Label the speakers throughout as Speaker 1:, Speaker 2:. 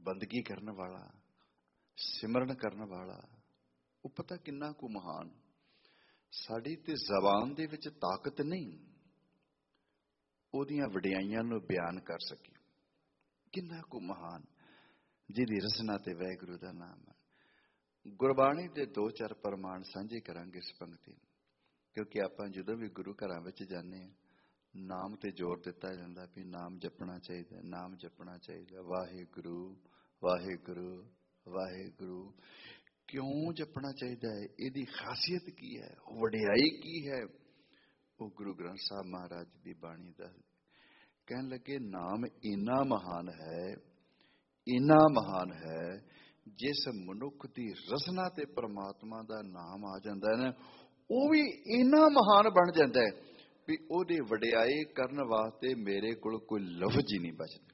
Speaker 1: ਬੰਦਗੀ ਕਰਨ ਵਾਲਾ, ਸਿਮਰਨ ਕਰਨ ਵਾਲਾ, ਉਹ ਪਤਾ ਕਿੰਨਾ ਕੁ ਮਹਾਨ। ਸਾਡੀ ਤੇ ਜ਼ਬਾਨ ਦੇ ਵਿੱਚ ਤਾਕਤ ਨਹੀਂ ਉਹਦੀਆਂ ਵਡਿਆਈਆਂ ਨੂੰ ਬਿਆਨ ਕਰ ਸਕੀ। ਕਿੰਨਾ ਕੁ ਮਹਾਨ ਜਿਹਦੀ ਰਸਨਾ ਤੇ ਵਾਹਿਗੁਰੂ ਦਾ ਨਾਮ ਹੈ। ਗੁਰਬਾਣੀ ਦੇ 2-4 ਪ੍ਰਮਾਣ ਸਾਂਝੇ ਕਰਾਂਗੇ ਇਸ ਪੰਕਤੀ, ਕਿਉਂਕਿ ਆਪਾਂ ਜਦੋਂ ਵੀ ਗੁਰੂ ਘਰਾਂ ਵਿੱਚ ਜਾਂਦੇ ਹਾਂ ਨਾਮ ਤੇ ਜ਼ੋਰ ਦਿੱਤਾ ਜਾਂਦਾ ਵੀ ਨਾਮ ਜਪਣਾ ਚਾਹੀਦਾ, ਨਾਮ ਜਪਣਾ ਚਾਹੀਦਾ। ਵਾਹਿਗੁਰੂ ਵਾਹਿਗੁਰੂ ਵਾਹਿਗੁਰੂ ਕਿਉਂ ਜਪਣਾ ਚਾਹੀਦਾ ਹੈ? ਇਹਦੀ ਖਾਸੀਅਤ ਕੀ ਹੈ? ਵਡਿਆਈ ਕੀ ਹੈ? ਉਹ ਗੁਰੂ ਗ੍ਰੰਥ ਸਾਹਿਬ ਮਹਾਰਾਜ ਦੀ ਬਾਣੀ ਦਾ ਕਹਿਣ ਲੱਗੇ ਨਾਮ ਇੰਨਾ ਮਹਾਨ ਹੈ, ਇੰਨਾ ਮਹਾਨ ਹੈ, ਜਿਸ ਮਨੁੱਖ ਦੀ ਰਸਨਾ ਤੇ ਪ੍ਰਮਾਤਮਾ ਦਾ ਨਾਮ ਆ ਜਾਂਦਾ ਹੈ ਨਾ, ਉਹ ਵੀ ਇੰਨਾ ਮਹਾਨ ਬਣ ਜਾਂਦਾ ਹੈ ਵੀ ਉਹਦੀ ਵਡਿਆਈ ਕਰਨ ਵਾਸਤੇ ਮੇਰੇ ਕੋਲ ਕੋਈ ਲਫ਼ਜ਼ ਹੀ ਨਹੀਂ ਬਚਦੇ।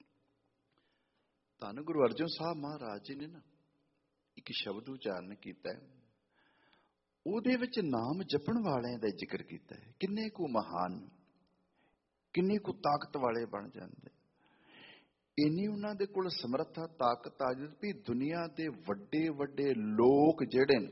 Speaker 1: ਧੰਨ ਗੁਰੂ ਅਰਜਨ ਸਾਹਿਬ ਮਹਾਰਾਜ ਜੀ ਨੇ ਨਾ ਇੱਕ ਸ਼ਬਦ ਉਚਾਰਨ ਕੀਤਾ ਹੈ, ਉਹਦੇ ਵਿੱਚ ਨਾਮ ਜਪਣ ਵਾਲਿਆਂ ਦਾ ਜ਼ਿਕਰ ਕੀਤਾ ਹੈ। ਕਿੰਨੇ ਕੁ ਮਹਾਨ, ਕਿੰਨੀ ਕੁ ਤਾਕਤ ਵਾਲੇ ਬਣ ਜਾਂਦੇ। ਇੰਨੀ ਉਹਨਾਂ ਦੇ ਕੋਲ ਸਮਰੱਥਾ ਤਾਕਤ ਆ ਜਾਂਦੀ ਵੀ ਦੁਨੀਆ ਦੇ ਵੱਡੇ ਵੱਡੇ ਲੋਕ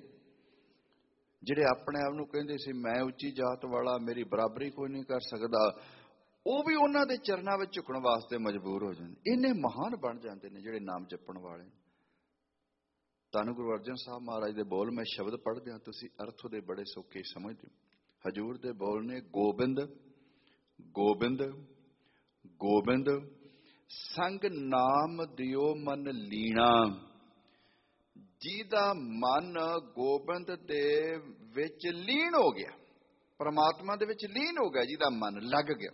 Speaker 1: ਜਿਹੜੇ ਆਪਣੇ ਆਪ ਨੂੰ ਕਹਿੰਦੇ ਸੀ ਮੈਂ ਉੱਚੀ ਜਾਤ ਵਾਲਾ, ਮੇਰੀ ਬਰਾਬਰੀ ਕੋਈ ਨਹੀਂ ਕਰ ਸਕਦਾ, ਉਹ ਵੀ ਉਹਨਾਂ ਦੇ ਚਰਨਾਂ ਵਿੱਚ ਝੁਕਣ ਵਾਸਤੇ ਮਜਬੂਰ ਹੋ ਜਾਂਦੇ। ਇੰਨੇ ਮਹਾਨ ਬਣ ਜਾਂਦੇ ਨੇ ਜਿਹੜੇ ਨਾਮ ਜਪਣ ਵਾਲੇ। ਧੰਨ ਗੁਰੂ ਅਰਜਨ ਸਾਹਿਬ ਮਹਾਰਾਜ ਦੇ ਬੋਲ ਮੈਂ ਸ਼ਬਦ ਪੜ੍ਹਦੇ ਹਾਂ, ਤੁਸੀਂ ਅਰਥ ਉਹਦੇ ਬੜੇ ਸੌਖੇ ਸਮਝਦੇ ਹੋ। ਹਜੂਰ ਦੇ ਬੋਲ ਨੇ ਗੋਬਿੰਦ ਗੋਬਿੰਦ ਗੋਬਿੰਦ ਸੰਗ ਨਾਮ ਦਿਓ ਮਨ ਲੀਣਾ। ਜਿਹਦਾ ਮਨ ਗੋਬਿੰਦ ਦੇ ਵਿੱਚ ਲੀਨ ਹੋ ਗਿਆ, ਪਰਮਾਤਮਾ ਦੇ ਵਿੱਚ ਲੀਨ ਹੋ ਗਿਆ, ਜਿਹਦਾ ਮਨ ਲੱਗ ਗਿਆ।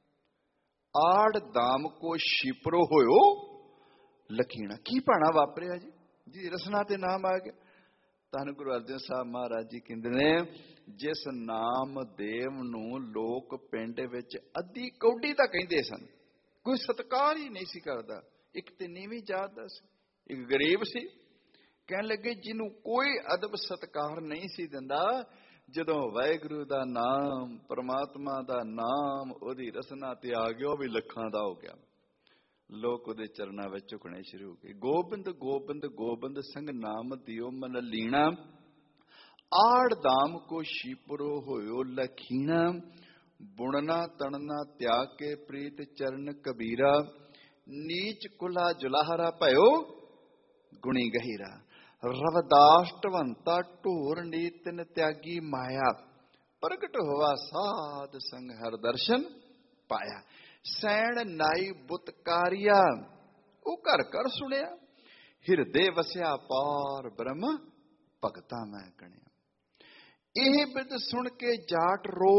Speaker 1: ਆੜ ਦਾਮ ਕੋ ਸ਼ਿਪਰੋ ਹੋਇਓ ਲਖੀਣਾ। ਕੀ ਭਾਣਾ ਵਾਪਰਿਆ ਜੀ, ਜੀ ਰਸਨਾ ਤੇ ਨਾਮ ਆ ਗਿਆ। ਧੰਨ ਗੁਰੂ ਅਰਜਨ ਸਾਹਿਬ ਮਹਾਰਾਜ ਜੀ ਕਹਿੰਦੇ ਨੇ ਜਿਸ ਨਾਮ ਦੇਵ ਨੂੰ ਲੋਕ ਪਿੰਡ ਵਿੱਚ ਅੱਧੀ ਕੌਡੀ ਤਾਂ ਕਹਿੰਦੇ ਸਨ, ਕੋਈ ਸਤਿਕਾਰ ਹੀ ਨਹੀਂ ਸੀ ਕਰਦਾ। ਇੱਕ ਤੇ ਨੀਵੀਂ ਜਾਤ ਦਾ ਸੀ, ਇੱਕ ਗਰੀਬ ਸੀ। ਕਹਿਣ ਲੱਗੇ ਜਿਹਨੂੰ ਕੋਈ ਅਦਬ ਸਤਿਕਾਰ ਨਹੀਂ ਸੀ ਦਿੰਦਾ, ਜਦੋਂ ਵਾਹਿਗੁਰੂ ਦਾ ਨਾਮ, ਪਰਮਾਤਮਾ ਦਾ ਨਾਮ ਉਹਦੀ ਰਸਨਾ ਤੇ ਆ ਗਿਆ, ਉਹ ਵੀ ਲੱਖਾਂ ਦਾ ਹੋ ਗਿਆ। ਲੋਕ ਉਹਦੇ ਚਰਨਾਂ ਵਿੱਚ ਝੁਕਣੇ ਸ਼ੁਰੂ ਹੋ ਗਏ। ਗੋਬਿੰਦ ਗੋਬਿੰਦ ਗੋਬਿੰਦ ਸੰਗ ਨਾਮ ਦਿਓ ਮਨ ਲੀਣਾ। ਆੜ ਦਾਮ ਕੋ ਸ਼ੀਪਰੋ ਹੋਇਓ ਲਖੀਣਾ। ਬੁਣਨਾ ਤਣਨਾ ਤਿਆਗ ਕੇ ਪ੍ਰੀਤ ਚਰਨ ਕਬੀਰਾ। ਨੀਚ ਕੁਲਾ ਜੁਲਾਹਰਾ ਭਇਓ ਗੁਣੀ ਗਹੀਰਾ। ਰਵਦਾਸ ਢਵੰਤਾ ਢੋਰ ਨੀਤਨ ਤਿਆਗੀ ਮਾਇਆ। ਪ੍ਰਗਟ ਹੋਆ ਸਾਧ ਸੰਗ ਹਰ ਦਰਸ਼ਨ ਪਾਇਆ। ਸੈਣ ਨਾਈ ਬੁਤਕਾਰੀਆ। ਉਹ ਘਰ ਘਰ ਸੁਣਿਆ। ਹਿਰਦੇ ਵਸਿਆ ਪਾਰ ਬ੍ਰਹਮ ਭਗਤਾ ਮੈਂ ਗਣਿਆ। ਇਹ ਬਿਦ ਸੁਣ ਕੇ ਜਾਟ ਰੋ।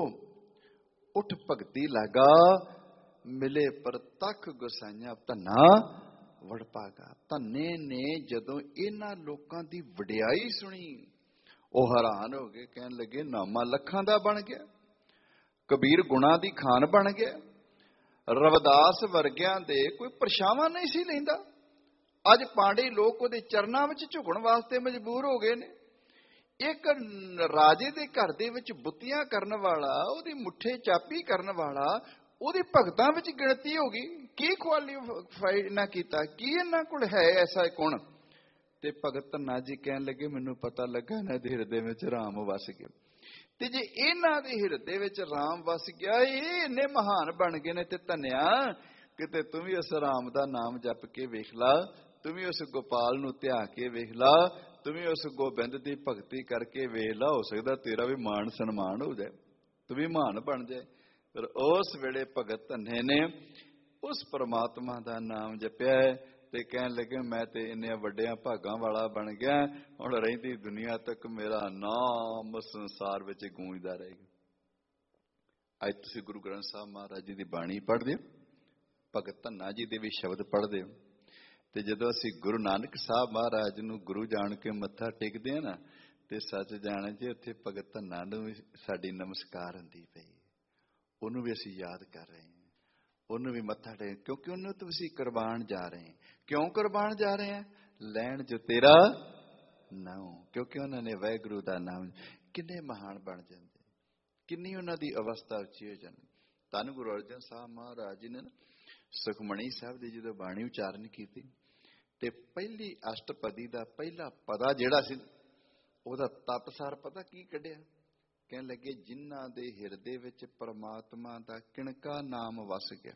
Speaker 1: ਉਠ ਭਗਤੀ ਲਗਾ ਮਿਲੇ ਪ੍ਰਤੱਖ ਗੁਸਾਈਆਂ ਧੰਨਾ ਵਡਭਾਗਾ। ਧੰਨੇ ਨੇ ਜਦੋਂ ਇਹਨਾਂ ਲੋਕਾਂ ਦੀ ਵਡਿਆਈ ਸੁਣੀ, ਉਹ ਹੈਰਾਨ ਹੋ ਗਏ। ਕਹਿਣ ਲੱਗੇ ਨਾਮਾ ਲੱਖਾਂ ਦਾ ਬਣ ਗਿਆ, ਕਬੀਰ ਗੁਣਾ ਦੀ ਖਾਨ ਬਣ ਗਿਆ। ਰਵਿਦਾਸ ਵਰਗਿਆਂ ਦੇ ਕੋਈ ਪਰਛਾਵਾਂ ਨਹੀਂ ਸੀ ਲੈਂਦਾ। ਅੱਜ ਪਾਂਡੇ ਲੋਕ ਉਹਦੇ ਚਰਨਾਂ ਵਿੱਚ ਝੁਕਣ ਵਾਸਤੇ ਮਜਬੂਰ ਹੋ ਗਏ ਨੇ। ਇੱਕ ਰਾਜੇ ਦੇ ਘਰ ਦੇ ਵਿੱਚ ਬੁੱਤੀਆਂ ਕਰਨ ਵਾਲਾ, ਉਹਦੀ ਮੁੱਠੇ ਚਾਪੀ ਕਰਨ ਵਾਲਾ, ਉਹਦੀ ਭਗਤਾਂ ਵਿੱਚ ਗਿਣਤੀ ਹੋ ਗਈ। ਕੀ ਕੁਆਲੀਫਾਈ ਇਹਨਾਂ ਕੀਤਾ, ਕੀ ਇਹਨਾਂ ਕੋਲ ਹੈ ਐਸਾ ਗੁਣ? ਤੇ ਭਗਤ ਧੰਨਾ ਜੀ ਕਹਿਣ ਲੱਗੇ ਮੈਨੂੰ ਪਤਾ ਲੱਗਾ ਇਹਨਾਂ ਦੇ ਹਿਰਦੇ ਵਿੱਚ ਰਾਮ ਵਸ ਗਿਆ। ਤੇ ਜੇ ਇਹਨਾਂ ਦੇ ਹਿਰਦੇ ਵਿੱਚ ਰਾਮ ਵਸ ਗਿਆ, ਇਹ ਇੰਨੇ ਮਹਾਨ ਬਣ ਗਏ ਨੇ। ਤੇ ਧੰਨਿਆ ਕਿਤੇ ਤੂੰ ਵੀ ਉਸ ਰਾਮ ਦਾ ਨਾਮ ਜਪ ਕੇ ਵੇਖ ਲਾ, ਤੂੰ ਵੀ ਉਸ ਗੋਪਾਲ ਨੂੰ ਧਿਆ ਕੇ ਵੇਖ ਲਾ, ਤੂੰ ਵੀ ਉਸ ਗੋਬਿੰਦ ਦੀ ਭਗਤੀ ਕਰਕੇ ਵੇਖ ਲਾ। ਹੋ ਸਕਦਾ ਤੇਰਾ ਵੀ ਮਾਣ ਸਨਮਾਨ ਹੋ ਜਾਏ, ਤੂੰ ਵੀ ਮਹਾਨ ਬਣ ਜਾਏ। ਪਰ ਉਸ ਵੇਲੇ ਭਗਤ ਧੰਨੇ ਨੇ ਉਸ ਪਰਮਾਤਮਾ ਦਾ ਨਾਮ ਜਪਿਆ ਤੇ ਕਹਿਣ ਲੱਗੇ ਮੈਂ ਤੇ ਇੰਨੇ ਵੱਡਿਆਂ ਭਾਗਾਂ ਵਾਲਾ ਬਣ ਗਿਆ, ਹੁਣ ਰਹਿੰਦੀ ਦੁਨੀਆ ਤੱਕ ਮੇਰਾ ਨਾਮ ਸੰਸਾਰ ਵਿੱਚ ਗੂੰਜਦਾ ਰਹੇਗਾ। ਅੱਜ ਤੁਸੀਂ ਗੁਰੂ ਗ੍ਰੰਥ ਸਾਹਿਬ ਮਹਾਰਾਜ ਜੀ ਦੀ ਬਾਣੀ ਪੜ੍ਹਦੇ ਹੋ, ਭਗਤ ਧੰਨਾ ਜੀ ਦੇ ਵੀ ਸ਼ਬਦ ਪੜ੍ਹਦੇ ਹੋ, ਤੇ ਜਦੋਂ ਅਸੀਂ ਗੁਰੂ ਨਾਨਕ ਸਾਹਿਬ ਮਹਾਰਾਜ ਨੂੰ ਗੁਰੂ ਜਾਣ ਕੇ ਮੱਥਾ ਟੇਕਦੇ ਹਾਂ ਨਾ, ਤੇ ਸੱਚ ਜਾਣੇ ਜੇ ਉੱਥੇ ਭਗਤ ਧੰਨਾ ਨੂੰ ਵੀ ਸਾਡੀ ਨਮਸਕਾਰ ਹੁੰਦੀ ਪਈ। ਉਹਨੂੰ ਵੀ ਅਸੀਂ ਯਾਦ ਕਰ ਰਹੇ ਹਾਂ, ਉਹਨੂੰ ਵੀ ਮੱਥਾ ਟੇਕ, ਕਿਉਂਕਿ ਉਹਨੂੰ ਤੋਂ ਅਸੀਂ ਕੁਰਬਾਨ ਜਾ ਰਹੇ ਹਾਂ। ਕਿਉਂ ਕੁਰਬਾਨ ਜਾ ਰਹੇ ਹਾਂ? ਲੈਣ ਜੋ ਤੇਰਾ ਨਾਮ, ਕਿਉਂਕਿ ਉਹਨਾਂ ਨੇ ਵਾਹਿਗੁਰੂ ਦਾ ਨਾਮ। ਕਿੰਨੇ ਮਹਾਨ ਬਣ ਜਾਂਦੇ, ਕਿੰਨੀ ਉਹਨਾਂ ਦੀ ਅਵਸਥਾ ਉੱਚੀ ਹੋ ਜਾਂਦੀ। ਧੰਨ ਗੁਰੂ ਅਰਜਨ ਸਾਹਿਬ ਮਹਾਰਾਜ ਜੀ ਨੇ ਸੁਖਮਣੀ ਸਾਹਿਬ ਦੀ ਜਦੋਂ ਬਾਣੀ ਉਚਾਰਨ ਕੀਤੀ, ਤੇ ਪਹਿਲੀ ਅਸ਼ਟਪਦੀ ਦਾ ਪਹਿਲਾ ਪਦਾ ਜਿਹੜਾ ਸੀ ਉਹਦਾ ਤਤਸਾਰ ਪਤਾ ਕੀ ਕੱਢਿਆ? ਕਹਿਣ ਲੱਗੇ ਜਿਨ੍ਹਾਂ ਦੇ ਹਿਰਦੇ ਵਿੱਚ ਪਰਮਾਤਮਾ ਦਾ ਕਿਣਕਾ ਨਾਮ ਵਸ ਗਿਆ,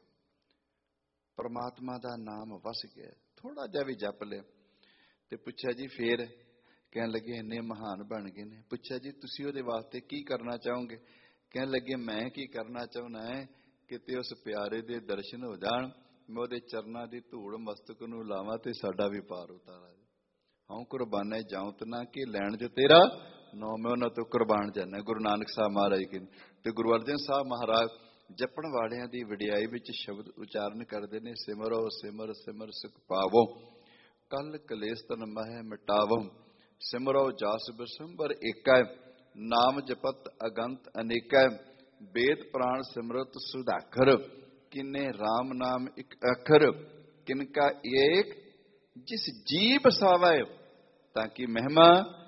Speaker 1: ਪਰਮਾਤਮਾ ਦਾ ਨਾਮ ਵਸ ਗਿਆ, ਥੋੜਾ ਜਿਹਾ ਵੀ ਜਪ ਲਿਆ। ਤੇ ਪੁੱਛਿਆ ਜੀ ਫੇਰ? ਕਹਿਣ ਲੱਗੇ ਇੰਨੇ ਮਹਾਨ ਬਣ ਗਏ ਨੇ। ਪੁੱਛਿਆ ਜੀ ਤੁਸੀਂ ਉਹਦੇ ਵਾਸਤੇ ਕੀ ਕਰਨਾ ਚਾਹੋਗੇ? ਕਹਿਣ ਲੱਗੇ ਮੈਂ ਕੀ ਕਰਨਾ ਚਾਹੁੰਦਾ ਹੈ, ਕਿਤੇ ਉਸ ਪਿਆਰੇ ਦੇ ਦਰਸ਼ਨ ਹੋ ਜਾਣ, ਮੈਂ ਉਹਦੇ ਚਰਨਾਂ ਦੀ ਧੂੜ ਮਸਤਕ ਨੂੰ ਲਾਵਾਂ ਤੇ ਸਾਡਾ ਵੀ ਪਾਰ ਉਤਾਰਾ ਜਾਏ। ਹਉ ਕੁਰਬਾਨੇ ਜਾਉ ਤਨਾ ਕਿ ਲੈਣ ਜੋ ਤੇਰਾ ਨੌ, ਮੈਂ ਉਹਨਾਂ ਤੋਂ ਕੁਰਬਾਨ ਜਾਣਾ। ਗੁਰੂ ਨਾਨਕ ਸਾਹਿਬ ਮਹਾਰਾਜ ਕਹਿੰਦੇ। ਤੇ ਗੁਰੂ ਅਰਜਨ ਸਾਹਿਬ ਮਹਾਰਾਜ ਜਪਣ ਵਾਲਿਆਂ ਦੀ ਵਡਿਆਈ ਵਿੱਚ ਸ਼ਬਦ ਉਚਾਰਨ ਕਰਦੇ ਨੇ, ਸਿਮਰੋ ਸਿਮਰ ਸਿਮਰ ਸੁਖ ਪਾਵੋ, ਕਲ ਕਲੇਸ਼ ਤਨ ਮਹਿ ਮਿਟਾਵੋ, ਸਿਮਰੋ ਜਾਸ ਬਿਸੰਬਰ ਏਕੈ, ਨਾਮ ਜਪਤ ਅਗੰਤ ਅਨੇਕੈ, ਵੇਦ ਪ੍ਰਾਣ ਸਿਮਰਤ ਸੁਧਾਖਰ, ਕਿਨੇ ਰਾਮ ਨਾਮ ਇੱਕ ਅੱਖਰ, ਕਿਨਕਾ ਏਕ ਜਿਸ ਜੀ ਬਸਾਵੈ, ਤਾਂ ਕਿ ਮਹਿਮਾ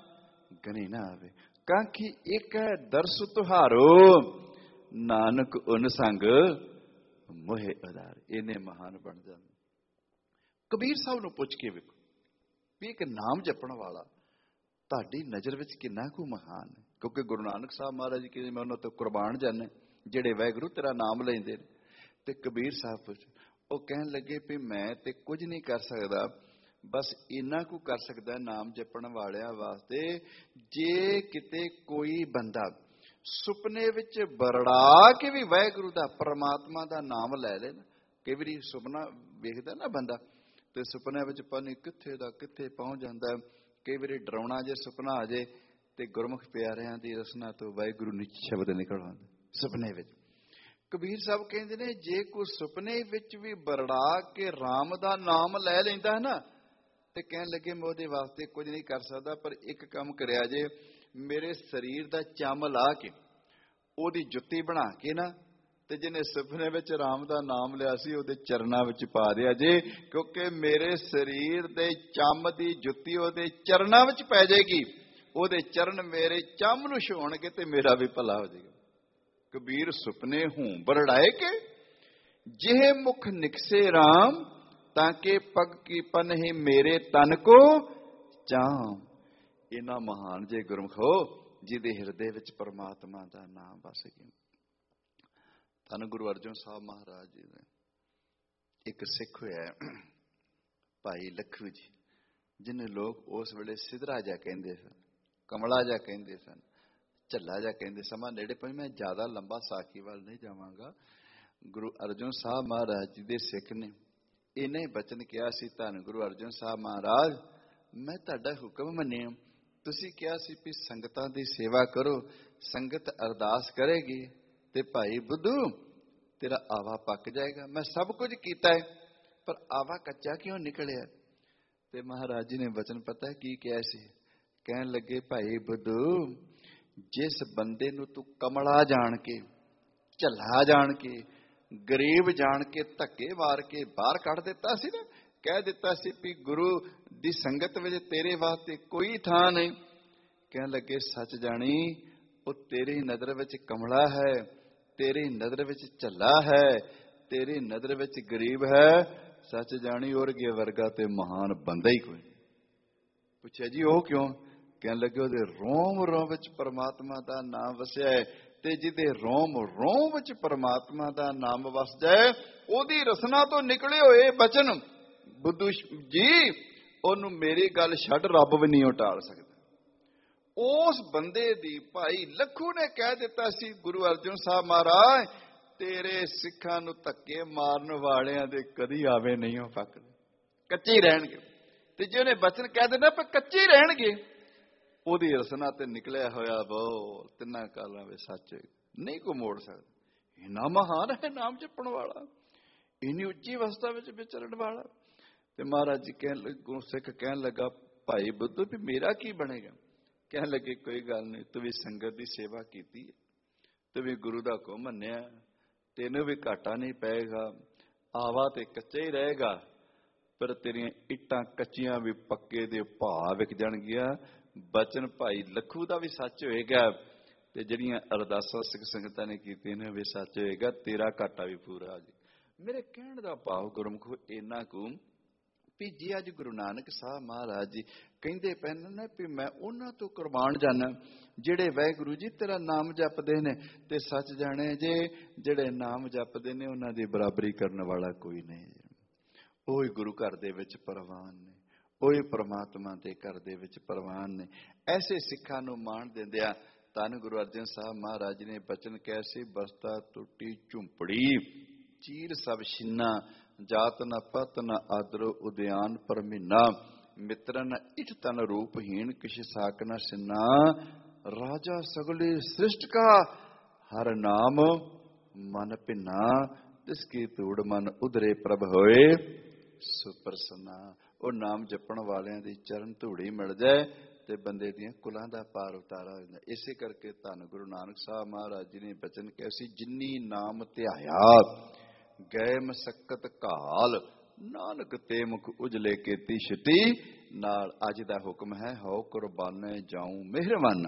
Speaker 1: ਗਨੀ ਨਾ ਆਵੇ, ਕਾਂਖੀ ਇੱਕ ਹੈ ਦਰਸ ਤੁਹਾਰੋ, ਨਾਨਕ ਉਨ ਸੰਗ ਮੋਹਿ ਉਧਾਰ। ਇਹਨੇ ਮਹਾਨ ਬਣ ਜਾਂਦੇ। ਕਬੀਰ ਸਾਹਿਬ ਨੂੰ ਪੁੱਛ ਕੇ ਵੇਖੋ ਵੀ ਇੱਕ ਨਾਮ ਜਪਣ ਵਾਲਾ ਤੁਹਾਡੀ ਨਜ਼ਰ ਵਿੱਚ ਕਿੰਨਾ ਕੁ ਮਹਾਨ ਹੈ। ਕਿਉਂਕਿ ਗੁਰੂ ਨਾਨਕ ਸਾਹਿਬ ਮਹਾਰਾਜ ਜੀ ਕਹਿੰਦੇ ਮੈਂ ਉਹਨਾਂ ਤੋਂ ਕੁਰਬਾਨ ਜਾਣਾ ਜਿਹੜੇ ਵਾਹਿਗੁਰੂ ਤੇਰਾ ਨਾਮ ਲੈਂਦੇ ਨੇ। ਤੇ ਕਬੀਰ ਸਾਹਿਬ ਪੁੱਛ, ਉਹ ਕਹਿਣ ਲੱਗੇ ਵੀ ਮੈਂ ਤੇ ਕੁਝ ਨਹੀਂ ਕਰ ਸਕਦਾ, ਬਸ ਇੰਨਾ ਕੁ ਕਰ ਸਕਦਾ ਨਾਮ ਜਪਣ ਵਾਲਿਆਂ ਵਾਸਤੇ, ਜੇ ਕਿਤੇ ਕੋਈ ਬੰਦਾ ਸੁਪਨੇ ਵਿੱਚ ਬਰੜਾ ਕੇ ਵੀ ਵਾਹਿਗੁਰੂ ਦਾ ਪਰਮਾਤਮਾ ਦਾ ਨਾਮ ਲੈ ਲੈ ਨਾ। ਕਈ ਵਾਰੀ ਸੁਪਨਾ ਵੇਖਦਾ ਨਾ ਬੰਦਾ ਤੇ ਸੁਪਨੇ ਵਿੱਚ ਪਤਾ ਨਹੀਂ ਕਿੱਥੇ ਦਾ ਕਿੱਥੇ ਪਹੁੰਚ ਜਾਂਦਾ। ਕਈ ਵਾਰੀ ਡਰਾਉਣਾ ਜੇ ਸੁਪਨਾ ਆ ਜੇ ਤੇ ਗੁਰਮੁਖ ਪਿਆਰਿਆਂ ਦੀ ਰਸਨਾ ਤੋਂ ਵਾਹਿਗੁਰੂ ਨੀ ਸ਼ਬਦ ਨਿਕਲ ਆਉਂਦੇ ਸੁਪਨੇ ਵਿੱਚ। ਕਬੀਰ ਸਾਹਿਬ ਕਹਿੰਦੇ ਨੇ ਜੇ ਕੋਈ ਸੁਪਨੇ ਵਿੱਚ ਵੀ ਬਰੜਾ ਕੇ ਰਾਮ ਦਾ ਨਾਮ ਲੈ ਲੈਂਦਾ ਹੈ ਨਾ, ਤੇ ਕਹਿਣ ਲੱਗੇ ਮੈਂ ਉਹਦੇ ਵਾਸਤੇ ਕੁਝ ਨਹੀਂ ਕਰ ਸਕਦਾ, ਪਰ ਇੱਕ ਕੰਮ ਕਰਿਆ ਜੇ, ਮੇਰੇ ਸਰੀਰ ਦਾ ਚੰਮ ਲਾ ਕੇ ਉਹਦੀ ਜੁੱਤੀ ਬਣਾ ਕੇ ਨਾ, ਤੇ ਜਿਹਨੇ ਸੁਪਨੇ ਵਿੱਚ ਰਾਮ ਦਾ ਨਾਮ ਲਿਆ ਸੀ ਉਹਦੇ ਚਰਨਾਂ ਵਿੱਚ ਪਾ ਦਿਆ ਜੇ, ਕਿਉਂਕਿ ਮੇਰੇ ਸਰੀਰ ਦੇ ਚੰਮ ਦੀ ਜੁੱਤੀ ਉਹਦੇ ਚਰਨਾਂ ਵਿੱਚ ਪੈ ਜਾਏਗੀ, ਉਹਦੇ ਚਰਨ ਮੇਰੇ ਚੰਮ ਨੂੰ ਛੂਹਣਗੇ ਤੇ ਮੇਰਾ ਵੀ ਭਲਾ ਹੋ ਜਾਏਗਾ। ਕਬੀਰ ਸੁਪਨੇ ਹੂੰ ਬਰੜਾਏ ਕੇ ਜਿਹੇ ਮੁਖ ਨਿਕਸੇ ਰਾਮ, ਤਾਂ ਕਿ ਪਗ ਕੀ ਪਨਹਿ ਮੇਰੇ ਤਨ ਕੋ ਚਾਮ। ਇਹਨਾਂ ਮਹਾਨ ਜੇ ਗੁਰਮਖੋ ਜਿਹਦੇ ਹਿਰਦੇ ਵਿੱਚ ਪਰਮਾਤਮਾ ਦਾ ਨਾਮ ਵਸ ਗਿਆ। ਧੰਨ ਗੁਰੂ ਅਰਜਨ ਸਾਹਿਬ ਮਹਾਰਾਜ ਜੀ ਨੇ ਇੱਕ ਸਿੱਖ ਹੋਇਆ ਭਾਈ ਲੱਖੂ ਜੀ, ਜਿਹਨੇ ਲੋਕ ਉਸ ਵੇਲੇ ਸਿਧਰਾ ਜਾ ਕਹਿੰਦੇ ਸਨ, ਕਮਲਾ ਜਾ ਕਹਿੰਦੇ ਸਨ, ਝੱਲਾ ਜਾ ਕਹਿੰਦੇ। ਸਮਾਂ ਨੇੜੇ ਪਈ, ਮੈਂ ਜ਼ਿਆਦਾ ਲੰਬਾ ਸਾਖੀ ਵੱਲ ਨਹੀਂ ਜਾਵਾਂਗਾ। ਗੁਰੂ ਅਰਜਨ ਸਾਹਿਬ ਮਹਾਰਾਜ ਜੀ ਦੇ ਸਿੱਖ ਨੇ ਇਹਨੇ ਬਚਨ ਕਿਹਾ ਸੀ, ਧੰਨ ਗੁਰੂ ਅਰਜਨ ਸਾਹਿਬ ਮਹਾਰਾਜ ਮੈਂ ਤੁਹਾਡਾ ਹੁਕਮ ਮੰਨਿਆ, ਤੁਸੀਂ ਕਿਹਾ ਸੀ ਵੀ ਸੰਗਤਾਂ ਦੀ ਸੇਵਾ ਕਰੋ, ਸੰਗਤ ਅਰਦਾਸ ਕਰੇਗੀ ਤੇ ਭਾਈ ਬੁੱਧੂ ਤੇਰਾ ਆਵਾ ਪੱਕ ਜਾਏਗਾ। ਮੈਂ ਸਭ ਕੁਝ ਕੀਤਾ ਹੈ ਪਰ ਆਵਾ ਕੱਚਾ ਕਿਉਂ ਨਿਕਲਿਆ? ਤੇ ਮਹਾਰਾਜ ਜੀ ਨੇ ਬਚਨ ਪਤਾ ਕੀ ਕਿਹਾ ਸੀ? ਕਹਿਣ ਲੱਗੇ ਭਾਈ ਬੁੱਧੂ ਜਿਸ ਬੰਦੇ ਨੂੰ ਤੂੰ ਕਮਲਾ ਜਾਣ ਕੇ, ਝੱਲਾ ਜਾਣ ਕੇ, ਗਰੀਬ ਜਾਣ ਕੇ ਧੱਕੇ ਮਾਰ ਕੇ ਬਾਹਰ ਕੱਢ ਦਿੱਤਾ ਸੀ ਨਾ, ਕਹਿ ਦਿੱਤਾ ਸੀ ਵੀ ਗੁਰੂ ਦੀ ਸੰਗਤ ਵਿੱਚ ਤੇਰੇ ਵਾਸਤੇ ਕੋਈ ਥਾਂ ਨਹੀਂ। ਕਹਿਣ ਲੱਗੇ ਸੱਚ ਜਾਣੀ ਉਹ ਤੇਰੀ ਨਜ਼ਰ ਵਿੱਚ ਕਮਲਾ ਹੈ, ਤੇਰੀ ਨਜ਼ਰ ਵਿੱਚ ਝੱਲਾ ਹੈ, ਤੇਰੀ ਨਜ਼ਰ ਵਿੱਚ ਗਰੀਬ ਹੈ। ਸੱਚ ਜਾਣੀ ਔਰਗੇ ਵਰਗਾ ਤੇ ਮਹਾਨ ਬੰਦਾ ਹੀ ਕੋਈ। ਪੁੱਛਿਆ ਜੀ ਉਹ ਕਿਉਂ? ਕਹਿਣ ਲੱਗੇ ਉਹਦੇ ਰੋਮ ਰੋਮ ਵਿੱਚ ਪਰਮਾਤਮਾ ਦਾ ਨਾਮ ਵਸਿਆ ਹੈ, ਤੇ ਜਿਹਦੇ ਰੋਮ ਰੋਮ ਵਿੱਚ ਪਰਮਾਤਮਾ ਦਾ ਨਾਮ ਵਸ ਜਾਏ, ਉਹਦੀ ਰਸਨਾ ਤੋਂ ਨਿਕਲੇ ਹੋਏ ਬਚਨ ਬੁੱਧੂ ਜੀ ਉਹਨੂੰ ਮੇਰੀ ਗੱਲ ਛੱਡ ਰੱਬ ਵੀ ਨਹੀਂ ਟਾਲ ਸਕਦਾ। ਉਸ ਬੰਦੇ ਦੀ ਭਾਈ ਲੱਖੂ ਨੇ ਕਹਿ ਦਿੱਤਾ ਸੀ ਗੁਰੂ ਅਰਜਨ ਸਾਹਿਬ ਮਹਾਰਾਜ ਤੇਰੇ ਸਿੱਖਾਂ ਨੂੰ ਧੱਕੇ ਮਾਰਨ ਵਾਲਿਆਂ ਦੇ ਕਦੀ ਆਵੇ ਨਹੀਂ ਹੋ ਪੱਕਦੇ, ਕੱਚੇ ਰਹਿਣਗੇ। ਤੇ ਜੇ ਉਹਨੇ ਬਚਨ ਕਹਿ ਦਿੰਦਾ ਪਰ ਕੱਚੇ ਰਹਿਣਗੇ, ਉਹਦੀ ਰਸਨਾ ਤੇ ਨਿਕਲਿਆ ਹੋਇਆ ਬੋਲ ਤਿੰਨਾਂ ਕਾਲਾਂ ਵਿੱਚ ਸੱਚ ਨਹੀਂ ਕੋ ਮੋੜ ਸਕਦਾ। ਇੰਨਾ ਮਹਾਨ ਹੈ ਨਾਮ ਜਪਣ ਵਾਲਾ, ਇੰਨੀ ਉੱਚੀ ਅਵਸਥਾ ਵਿੱਚ ਵਿਚਰਨ ਵਾਲਾ। ਤੇ ਮਹਾਰਾਜ ਜੀ ਗੁਰੂ ਸਿੱਖ ਕਹਿਣ ਲੱਗਾ ਭਾਈ ਬੁੱਧੂ ਵੀ ਮੇਰਾ ਕੀ ਬਣੇਗਾ? ਕਹਿਣ ਲੱਗੇ ਕੋਈ ਗੱਲ ਨਹੀਂ, ਤੂੰ ਵੀ ਸੰਗਤ ਦੀ ਸੇਵਾ ਕੀਤੀ, ਤੂੰ ਵੀ ਗੁਰੂ ਦਾ ਹੁਕਮ ਮੰਨਿਆ, ਤੈਨੂੰ ਵੀ ਘਾਟਾ ਨਹੀਂ ਪਏਗਾ, ਆਵਾ ਤੇ ਕੱਚਾ ਹੀ ਰਹੇਗਾ, ਪਰ ਤੇਰੀਆਂ ਇੱਟਾਂ ਕੱਚੀਆਂ ਵੀ ਪੱਕੇ ਦੇ ਭਾਅ ਵਿਕ ਜਾਣਗੀਆਂ। ਬਚਨ ਭਾਈ ਲੱਖੂ ਦਾ ਵੀ ਸੱਚ ਹੋਏਗਾ ਤੇ ਜਿਹੜੀਆਂ ਅਰਦਾਸਾਂ ਸਿੱਖ ਸੰਗਤਾਂ ਨੇ ਕੀਤੀਆਂ ਨੇ ਵੀ ਸੱਚ ਹੋਏਗਾ, ਤੇਰਾ ਘਾਟਾ ਵੀ ਪੂਰਾ ਆ ਜਾਏ। ਮੇਰੇ ਕਹਿਣ ਦਾ ਭਾਵ ਗੁਰਮੁਖੋ ਇੰਨਾ ਕੁ ਵੀ ਜੀ ਅੱਜ ਗੁਰੂ ਨਾਨਕ ਸਾਹਿਬ ਮਹਾਰਾਜ ਜੀ ਕਹਿੰਦੇ ਪਏ ਨੇ ਵੀ ਮੈਂ ਉਹਨਾਂ ਤੋਂ ਕੁਰਬਾਨ ਜਾਣਾ ਜਿਹੜੇ ਵਾਹਿਗੁਰੂ ਜੀ ਤੇਰਾ ਨਾਮ ਜਪਦੇ ਨੇ। ਤੇ ਸੱਚ ਜਾਣੇ ਜੇ ਜਿਹੜੇ ਨਾਮ ਜਪਦੇ ਨੇ ਉਹਨਾਂ ਦੀ ਬਰਾਬਰੀ ਕਰਨ ਵਾਲਾ ਕੋਈ ਨਹੀਂ। ਉਹੀ ਗੁਰੂ ਘਰ ਦੇ ਵਿੱਚ ਪ੍ਰਵਾਨ ਨੇ, ਉਹੀ ਪ੍ਰਮਾਤਮਾ ਦੇ ਘਰ ਦੇ ਵਿੱਚ ਪ੍ਰਵਾਨ ਨੇ। ਐਸੇ ਸਿੱਖਾਂ ਨੂੰ ਮਾਣ ਦਿੰਦਿਆਂ ਧੰਨ ਗੁਰੂ ਅਰਜਨ ਸਾਹਿਬ ਮਹਾਰਾਜ ਨੇ ਬਚਨ ਕੈਸੇ ਬਸਤਾ ਟੁੱਟੀ ਝੁੰਪੜੀ ਚੀਰ ਸਭ ਛਿੰਨਾ ਜਾਤ ਨ ਪਤ ਨ ਆਦਰੋ ਉਦਿਆਨ ਪਰ ਮਹੀਨਾ ਮਿੱਤਰਨ ਇਠ ਤਨ ਰੂਪਹੀਣ ਕਿਛ ਸਾਕ ਨ ਸਿੰਨਾ ਰਾਜਾ ਸਗਲੇ ਸ੍ਰਿਸ਼ਟ ਕਾ ਹਰ ਨਾਮ ਮਨ ਭਿੰਨਾ ਤਿਸ ਕੀ ਧੂੜ ਮਨ ਉਧਰੇ ਪ੍ਰਭ ਹੋਏ ਸੁਪਰਸਨਾ। ਉਹ ਨਾਮ ਜਪਣ ਵਾਲਿਆਂ ਦੀ ਚਰਨ ਧੂੜੀ ਮਿਲ ਜਾਏ ਤੇ ਬੰਦੇ ਦੀਆਂ ਕੁਲਾਂ ਦਾ ਪਾਰ ਉਤਾਰਾ ਹੋ ਜਾਂਦਾ। ਇਸੇ ਕਰਕੇ ਧੰਨ ਗੁਰੂ ਨਾਨਕ ਸਾਹਿਬ ਮਹਾਰਾਜ ਜੀ ਨੇ ਬਚਨ ਕਿਹਾ ਸੀ ਜਿਨੀ ਨਾਮ ਧਿਆਇਆ ਗਏ ਮਸਕਤ ਘਾਲ ਨਾਨਕ ਤੇ ਮੁਖ ਉਜਲੇ ਕੀਤੀ ਛਟੀ ਨਾਲ। ਅੱਜ ਦਾ ਹੁਕਮ ਹੈ ਹਉ ਕੁਰਬਾਨੇ ਜਾਉ ਮਿਹਰਬਾਨਾ,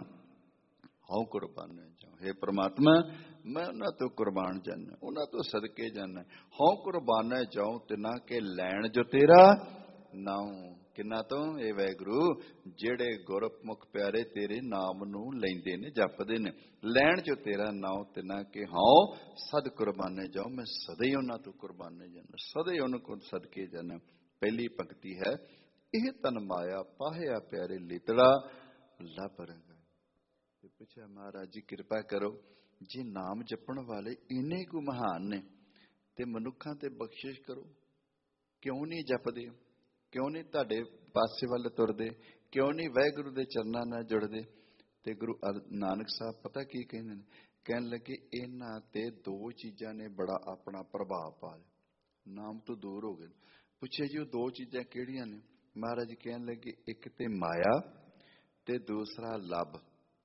Speaker 1: ਹਉ ਕੁਰਬਾਨੇ ਜਾਉ। ਹੇ ਪ੍ਰਮਾਤਮਾ ਮੈਂ ਉਹਨਾਂ ਤੋਂ ਕੁਰਬਾਨ ਜਾਨਾ, ਉਹਨਾਂ ਤੋਂ ਸਦਕੇ ਜਾਨਾ। ਹਉ ਕੁਰਬਾਨੇ ਜਾਉ ਤਿਨਾ ਕੇ ਲੈਣ ਜੋ ਤੇਰਾ ਨਾਉ। ਕਿੰਨਾ ਤੋਂ? ਇਹ ਵਾਹਿਗੁਰੂ ਜਿਹੜੇ ਗੁਰਮੁਖ ਪਿਆਰੇ ਤੇਰੇ ਨਾਮ ਨੂੰ ਲੈਂਦੇ ਨੇ ਜਪਦੇ ਨੇ। ਲੈਣ ਜੋ ਤੇਰਾ ਨਾਉ ਤਿਨਾ ਕੇ ਹਉ ਸਦ ਕੁਰਬਾਨੇ ਜਾਉ। ਮੈਂ ਸਦਾ ਹੀ ਉਹਨਾਂ ਤੋਂ ਕੁਰਬਾਨੇ ਜਾਨਾ, ਸਦਾ ਹੀ ਉਹਨਾਂ ਕੋਲ ਸਦਕੇ ਜਾਨਾ। ਪਹਿਲੀ ਪੰਕਤੀ ਹੈ ਇਹ ਤਨ ਮਾਇਆ ਪਾਹਿਆ ਪਿਆਰੇ ਲਿਤੜਾ ਲੱਭ ਰੰਗਾ। ਪੁੱਛਿਆ ਮਹਾਰਾਜ ਜੀ ਕਿਰਪਾ ਕਰੋ ਜੇ ਨਾਮ ਜਪਣ ਵਾਲੇ ਇੰਨੇ ਕੁ ਮਹਾਨ ਨੇ ਤੇ ਮਨੁੱਖਾਂ ਤੇ ਬਖਸ਼ਿਸ਼ ਕਰੋ, ਕਿਉਂ ਨਹੀਂ ਜਪਦੇ? ਕਿਉਂ ਨਹੀਂ ਤੁਹਾਡੇ ਪਾਸੇ ਵੱਲ ਤੁਰਦੇ? ਕਿਉਂ ਨਹੀਂ ਵਾਹਿਗੁਰੂ ਦੇ ਚਰਨਾਂ ਨਾਲ ਜੁੜਦੇ? ਤੇ ਗੁਰੂ ਨਾਨਕ ਸਾਹਿਬ ਪਤਾ ਕੀ ਕਹਿੰਦੇ ਨੇ? ਕਹਿਣ ਲੱਗੇ ਇਹਨਾਂ ਤੇ ਦੋ ਚੀਜ਼ਾਂ ਨੇ ਬੜਾ ਆਪਣਾ ਪ੍ਰਭਾਵ ਪਾ ਲਿਆ, ਨਾਮ ਤੋਂ ਦੂਰ ਹੋ ਗਏ। ਪੁੱਛਿਆ ਜੀ ਉਹ ਦੋ ਚੀਜ਼ਾਂ ਕਿਹੜੀਆਂ ਨੇ? ਮਹਾਰਾਜ ਜੀ ਕਹਿਣ ਲੱਗੇ ਇੱਕ ਤੇ ਮਾਇਆ ਤੇ ਦੂਸਰਾ ਲੱਭ।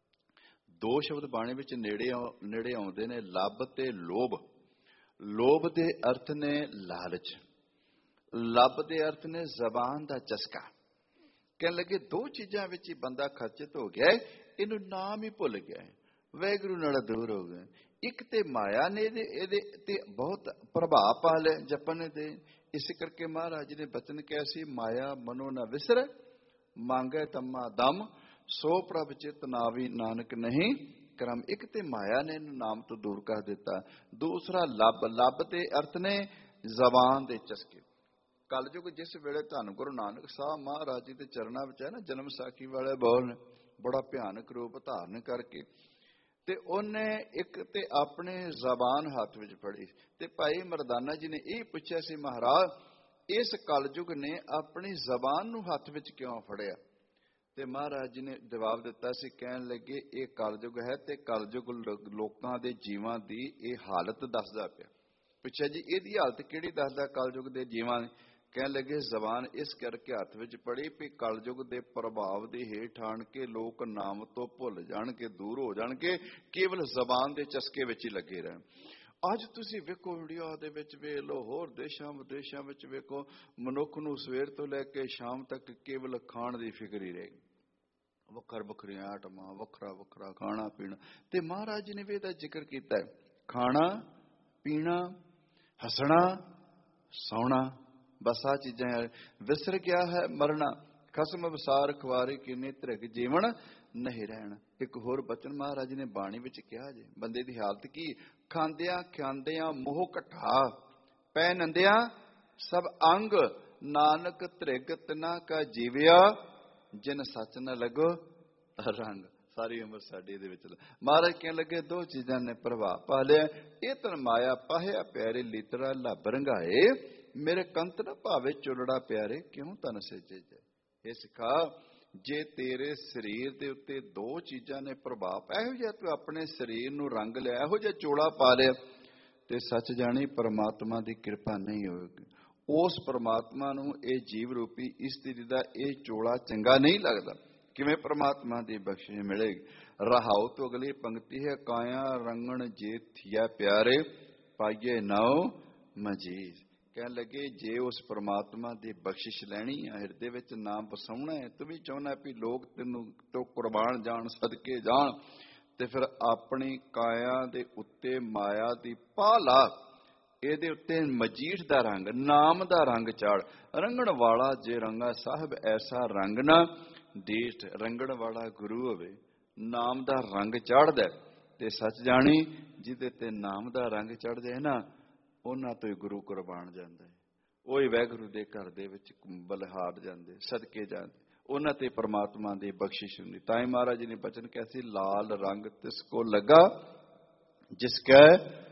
Speaker 1: ਦੋ ਸ਼ਬਦ ਬਾਣੀ ਵਿੱਚ ਨੇੜੇ ਆਉਂਦੇ ਨੇ, ਲੱਭ ਤੇ ਲੋਭ। ਲੋਭ ਦੇ ਅਰਥ ਨੇ ਲਾਲਚ, ਲੱਭ ਦੇ ਅਰਥ ਨੇ ਜ਼ਬਾਨ ਦਾ ਚਸਕਾ। ਕਹਿਣ ਲੱਗੇ ਦੋ ਚੀਜ਼ਾਂ ਵਿੱਚ ਹੀ ਬੰਦਾ ਖਚਿਤ ਹੋ ਗਿਆ, ਇਹਨੂੰ ਨਾਮ ਹੀ ਭੁੱਲ ਗਿਆ, ਵਾਹਿਗੁਰੂ ਨਾਲ ਦੂਰ ਹੋ ਗਿਆ। ਇੱਕ ਤੇ ਮਾਇਆ ਨੇ ਇਹਦੇ ਤੇ ਬਹੁਤ ਪ੍ਰਭਾਵ ਪਾ ਲਿਆ ਜਪਨ ਦੇ। ਇਸੇ ਕਰਕੇ ਮਹਾਰਾਜ ਨੇ ਬਚਨ ਕਿਹਾ ਸੀ ਮਾਇਆ ਮਨੋ ਨਾ ਵਿਸਰ ਮੰਗੈ ਤਮਾ ਦਮ ਸੋ ਪ੍ਰਭ ਚਿਤ ਨਾਵੀ ਨਾਨਕ ਨਹੀਂ ਕਰਮ। ਇੱਕ ਤੇ ਮਾਇਆ ਨੇ ਇਹਨੂੰ ਨਾਮ ਤੋਂ ਦੂਰ ਕਰ ਦਿੱਤਾ। ਦੂਸਰਾ ਲੱਭ। ਲੱਭ ਦੇ ਅਰਥ ਨੇ ਜ਼ਬਾਨ ਦੇ ਚਸਕੇ। ਕਲਯੁਗ ਜਿਸ ਵੇਲੇ ਧੰਨ ਗੁਰੂ ਨਾਨਕ ਸਾਹਿਬ ਮਹਾਰਾਜ ਜੀ ਦੇ ਚਰਨਾਂ ਵਿੱਚ ਹੈ ਨਾ, ਜਨਮ ਸਾਖੀ ਵਾਲੇ ਬੋਲ ਬੜਾ ਭਿਆਨਕ ਰੂਪ ਧਾਰਨ ਕਰਕੇ ਤੇ ਉਹਨੇ ਇੱਕ ਤੇ ਆਪਣੀ ਜ਼ਬਾਨ ਹੱਥ ਵਿੱਚ ਫੜੀ। ਤੇ ਭਾਈ ਮਰਦਾਨਾ ਜੀ ਨੇ ਇਹ ਪੁੱਛਿਆ ਸੀ ਮਹਾਰਾਜ ਇਸ ਕਲਯੁਗ ਨੇ ਆਪਣੀ ਜ਼ਬਾਨ ਨੂੰ ਹੱਥ ਵਿੱਚ ਕਿਉਂ ਫੜਿਆ? ਤੇ ਮਹਾਰਾਜ ਜੀ ਨੇ ਜਵਾਬ ਦਿੱਤਾ ਸੀ, ਕਹਿਣ ਲੱਗੇ ਇਹ ਕਲਯੁਗ ਹੈ ਤੇ ਕਲਯੁਗ ਲੋਕਾਂ ਦੇ ਜੀਵਾਂ ਦੀ ਇਹ ਹਾਲਤ ਦੱਸਦਾ ਪਿਆ। ਪੁੱਛਿਆ ਜੀ ਇਹਦੀ ਹਾਲਤ ਕਿਹੜੀ ਦੱਸਦਾ ਕਲਯੁਗ ਦੇ ਜੀਵਾਂ ਦੀ? ਕਹਿਣ ਲੱਗੇ ਜ਼ਬਾਨ ਇਸ ਕਰਕੇ ਹੱਥ ਵਿੱਚ ਪੜੀ ਵੀ ਕਲਯੁਗ ਦੇ ਪ੍ਰਭਾਵ ਦੇ ਹੇਠ ਆਣ ਕੇ ਲੋਕ ਨਾਮ ਤੋਂ ਭੁੱਲ ਜਾਣਗੇ, ਦੂਰ ਹੋ ਜਾਣਗੇ, ਕੇਵਲ ਜ਼ਬਾਨ ਦੇ ਚਸਕੇ ਵਿੱਚ ਹੀ ਲੱਗੇ ਰਹਿਣ। ਅੱਜ ਤੁਸੀਂ ਵੇਖੋ ਇੰਡੀਆ ਦੇ ਵਿੱਚ ਵੇਖ ਲਓ, ਹੋਰ ਦੇਸ਼ਾਂ ਵਿਦੇਸ਼ਾਂ ਵਿੱਚ ਵੇਖੋ, ਮਨੁੱਖ ਨੂੰ ਸਵੇਰ ਤੋਂ ਲੈ ਕੇ ਸ਼ਾਮ ਤੱਕ ਕੇਵਲ ਖਾਣ ਦੀ ਫਿਕਰ ਹੀ ਰਹੇਗੀ। ਵੱਖਰੀਆਂ ਆਈਟਮਾਂ, ਵੱਖਰਾ ਖਾਣਾ ਪੀਣਾ। ਤੇ ਮਹਾਰਾਜ ਜੀ ਨੇ ਵੀ ਇਹਦਾ ਜ਼ਿਕਰ ਕੀਤਾ ਹੈ, ਖਾਣਾ ਪੀਣਾ ਹੱਸਣਾ ਸੌਣਾ, ਬਸ ਆਹ ਚੀਜ਼ਾਂ। ਵਿਸਰ ਗਿਆ ਹੈ ਮਰਨਾ ਖਸਮ ਵਿਸਾਰ ਖਵਾਰੀ ਕਿਨੇ ਧ੍ਰਿਗ ਜੀਵਨ ਨਹੀਂ ਰਹਿਣ। ਇੱਕ ਹੋਰ ਬਚਨ ਮਹਾਰਾਜ ਨੇ ਬਾਣੀ ਵਿੱਚ ਕਿਹਾ ਜੇ ਬੰਦੇ ਦੀ ਹਾਲਤ ਕੀ? ਖਾਂਦਿਆਂ ਖਾਂਦਿਆਂ ਮੋਹ ਘਟਾ ਪੈ ਨੰਦਿਆਂ ਸਭ ਅੰਗ ਨਾਨਕ ਧ੍ਰਿਗ ਤਿਨਾ ਕਾ ਜੀਵਿਆ ਜਿਨ ਸੱਚ ਨਾ ਲੱਗੋ ਰੰਗ। ਸਾਰੀ ਉਮਰ ਸਾਡੀ ਇਹਦੇ ਵਿੱਚ ਮਹਾਰਾਜ ਕਹਿਣ ਲੱਗੇ ਦੋ ਚੀਜ਼ਾਂ ਨੇ ਪ੍ਰਭਾਵ ਪਾ ਲਿਆ। ਇਹ ਤਨ ਮਾਇਆ ਪਾਹਿਆ ਪਿਆਰੇ ਲੀਤਰਾ ਲੱਭ ਰੰਗਾਏ ਮੇਰੇ ਕੰਤ ਨਾ ਭਾਵੇ ਚੁਲੜਾ ਪਿਆਰੇ ਕਿਉਂ ਤਨ ਸੇਜੇ ਜਾਏ। ਇਹ ਸਿਖਾ ਜੇ ਤੇਰੇ ਸਰੀਰ ਦੇ ਉੱਤੇ ਦੋ ਚੀਜ਼ਾਂ ਨੇ ਪ੍ਰਭਾਵ, ਇਹੋ ਜਿਹਾ ਤੂੰ ਆਪਣੇ ਸਰੀਰ ਨੂੰ ਰੰਗ ਲਿਆ, ਇਹੋ ਜਿਹਾ ਚੋਲਾ ਪਾ ਲਿਆ, ਤੇ ਸੱਚ ਜਾਣੀ ਪਰਮਾਤਮਾ ਦੀ ਕਿਰਪਾ ਨਹੀਂ ਹੋਵੇਗੀ। ਉਸ ਪਰਮਾਤਮਾ ਨੂੰ ਇਹ ਜੀਵ ਰੂਪੀ ਇਸਤਰੀ ਦਾ ਇਹ ਚੋਲਾ ਚੰਗਾ ਨਹੀਂ ਲੱਗਦਾ। ਕਿਵੇਂ ਪਰਮਾਤਮਾ ਦੀ ਬਖਸ਼ਿਸ਼ ਮਿਲੇਗੀ? ਰਹਾਉ ਤੋਂ ਅਗਲੀ ਪੰਕਤੀ ਹੈ ਕਾਇਆ ਰੰਗਣ ਜੇ ਥੀਆ ਪਿਆਰੇ ਪਾਈਏ ਨਾਉ ਮਜੀਦ। ਕਹਿਣ ਲੱਗੇ ਜੇ ਉਸ ਪਰਮਾਤਮਾ ਦੀ ਬਖਸ਼ਿਸ਼ ਲੈਣੀ ਹੈ, ਹਿਰਦੇ ਵਿੱਚ ਨਾਮ ਵਸਾਉਣਾ ਹੈ, ਤੂੰ ਵੀ ਚਾਹੁੰਦਾ ਵੀ ਲੋਕ ਤੈਨੂੰ ਤੋਂ ਕੁਰਬਾਨ ਜਾਣ, ਸਦਕੇ ਜਾਣ, ਤੇ ਫਿਰ ਆਪਣੀ ਕਾਇਆ ਦੇ ਉੱਤੇ ਮਾਇਆ ਦੀ ਪਾਹ ਲਾ ਇਹਦੇ ਉੱਤੇ ਮਜੀਠ ਦਾ ਰੰਗ, ਨਾਮ ਦਾ ਰੰਗ ਚਾੜ। ਰੰਗਣ ਵਾਲਾ ਜੇ ਰੰਗਾ ਸਾਹਿਬ ਐਸਾ ਰੰਗ ਨਾ ਦੇਠ। ਰੰਗਣ ਵਾਲਾ ਗੁਰੂ ਹੋਵੇ, ਨਾਮ ਦਾ ਰੰਗ ਚੜ੍ਹਦਾ। ਤੇ ਸੱਚ ਜਾਣੀ ਜਿਹਦੇ ਤੇ ਨਾਮ ਦਾ ਰੰਗ ਚੜ੍ਹ ਜਾਏ ਨਾ, ਉਹਨਾਂ ਤੋਂ ਹੀ ਗੁਰੂ ਕੁਰਬਾਨ ਜਾਂਦਾ ਹੈ। ਉਹ ਹੀ ਵਾਹਿਗੁਰੂ ਦੇ ਘਰ ਦੇ ਵਿੱਚ ਬਲਿਹਾਰ ਜਾਂਦੇ, ਸਦਕੇ ਜਾਂਦੇ, ਉਹਨਾਂ ਤੇ ਪਰਮਾਤਮਾ ਦੀ ਬਖਸ਼ਿਸ਼ ਹੁੰਦੀ। ਤਾਂ ਹੀ ਮਹਾਰਾਜ ਜੀ ਨੇ ਬਚਨ ਕਿਹਾ ਸੀ, ਲਾਲ ਰੰਗ ਤਿਸ ਕੋ ਲੱਗਾ ਜਿਸ ਕੈ